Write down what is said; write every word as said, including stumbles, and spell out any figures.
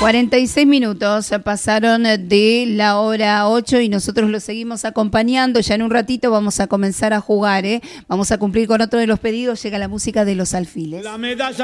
cuarenta y seis minutos pasaron de la hora ocho y nosotros los seguimos acompañando. Ya en un ratito vamos a comenzar a jugar, ¿eh? Vamos a cumplir con otro de los pedidos. Llega la música de Los Alfiles. La medalla